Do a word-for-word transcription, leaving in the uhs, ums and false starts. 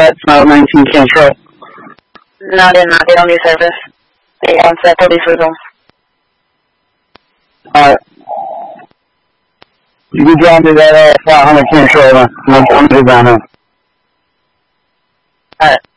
that's not nineteen Cantrell. No, they're not. They don't need service. They on set police with them. Alright. You can drive me that uh, five hundred Cantrell then. I'm going to down there. Alright.